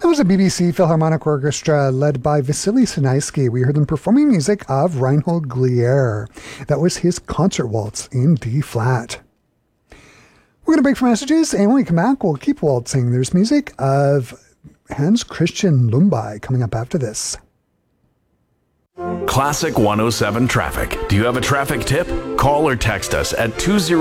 was a BBC Philharmonic Orchestra led by Vasily Sinaisky. We heard them performing music of Reinhold Glier. That was his concert waltz in D-flat. We're going to break for messages, and when we come back, we'll keep waltzing. There's music of Hans Christian Lumbai coming up after this. Classic 107 Traffic. Do you have a traffic tip? Call or text us at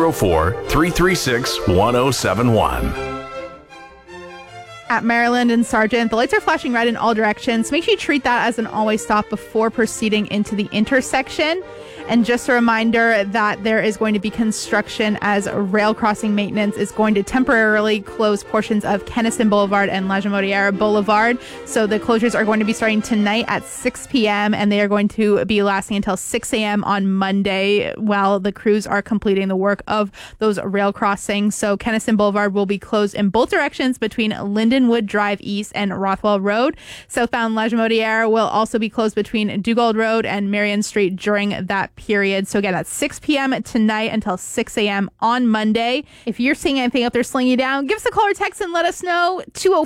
204-336-1071. At Maryland and Sargent, the lights are flashing red in all directions. Make sure you treat that as an always stop before proceeding into the intersection. And just a reminder that there is going to be construction as rail crossing maintenance is going to temporarily close portions of Kenneson Boulevard and La Jamodière Boulevard. So the closures are going to be starting tonight at 6 p.m. and they are going to be lasting until 6 a.m. on Monday while the crews are completing the work of those rail crossings. So Kenneson Boulevard will be closed in both directions between Lindenwood Drive East and Rothwell Road. Southbound La Jamodière will also be closed between Dugald Road and Marion Street during that period. So again, that's 6 p.m. tonight until 6 a.m. on Monday. If you're seeing anything up there slowing you down, give us a call or text and let us know.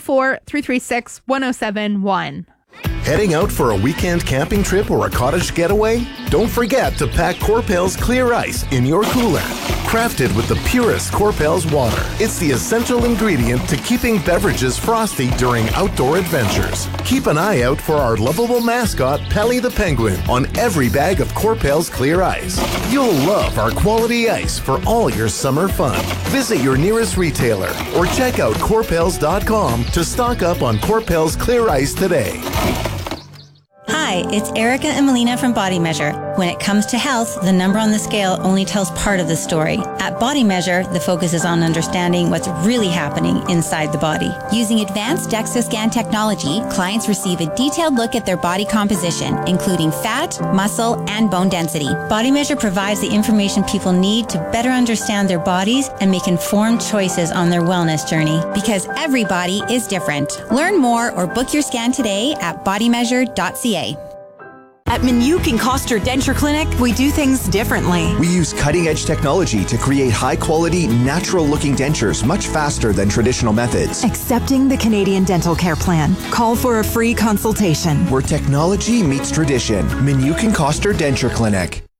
204-336-1071. Heading out for a weekend camping trip or a cottage getaway? Don't forget to pack Corpels Clear Ice in your cooler. Crafted with the purest Corpels water, it's the essential ingredient to keeping beverages frosty during outdoor adventures. Keep an eye out for our lovable mascot, Pelly the Penguin, on every bag of Corpels Clear Ice. You'll love our quality ice for all your summer fun. Visit your nearest retailer or check out Corpels.com to stock up on Corpels Clear Ice today. Hi, it's Erica and Melina from Body Measure. When it comes to health, the number on the scale only tells part of the story. At Body Measure, the focus is on understanding what's really happening inside the body. Using advanced DEXA scan technology, clients receive a detailed look at their body composition, including fat, muscle, and bone density. Body Measure provides the information people need to better understand their bodies and make informed choices on their wellness journey. Because every body is different. Learn more or book your scan today at bodymeasure.ca. At Minuk and Koster Denture Clinic, we do things differently. We use cutting-edge technology to create high-quality, natural-looking dentures much faster than traditional methods. Accepting the Canadian Dental Care Plan. Call for a free consultation. Where technology meets tradition. Minuk and Koster Denture Clinic.